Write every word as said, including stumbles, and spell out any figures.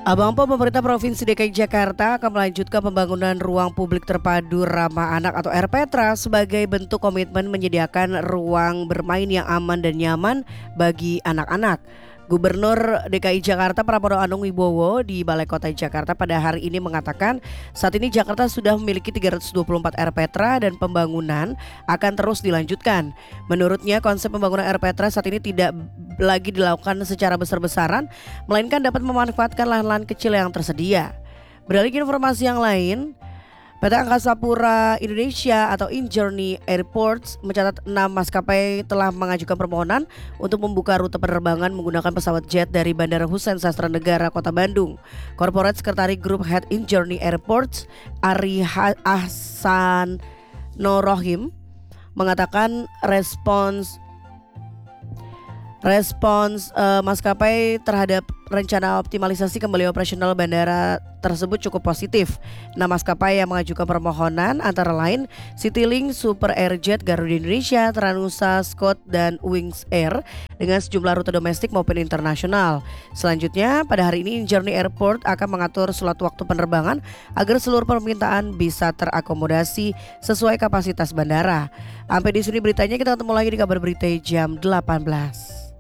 Abang Po, pemerintah Provinsi D K I Jakarta akan melanjutkan pembangunan ruang publik terpadu ramah anak atau R P T R A sebagai bentuk komitmen menyediakan ruang bermain yang aman dan nyaman bagi anak-anak. Gubernur D K I Jakarta Pramono Anung Wibowo di Balai Kota Jakarta pada hari ini mengatakan saat ini Jakarta sudah memiliki tiga ratus dua puluh empat R P T R A dan pembangunan akan terus dilanjutkan. Menurutnya konsep pembangunan R P T R A saat ini tidak lagi dilakukan secara besar-besaran, melainkan dapat memanfaatkan lahan-lahan kecil yang tersedia. Beralih ke informasi yang lain, P T Angkasa Pura Indonesia atau Injourney Airports mencatat enam maskapai telah mengajukan permohonan untuk membuka rute penerbangan menggunakan pesawat jet dari Bandara Husein Sastranegara Kota Bandung. Corporate Secretary Group Head Injourney Airports Ari Ahsan Norohim mengatakan respons Respons uh, maskapai terhadap rencana optimalisasi kembali operasional bandara tersebut cukup positif. Nah, maskapai yang mengajukan permohonan antara lain Citylink, Super Airjet, Garuda Indonesia, Tranusa, Scott, dan Wings Air dengan sejumlah rute domestik maupun internasional. Selanjutnya, pada hari ini Injourney Airport akan mengatur slot waktu penerbangan agar seluruh permintaan bisa terakomodasi sesuai kapasitas bandara. Sampai di sini beritanya, kita ketemu lagi di kabar berita jam delapan belas.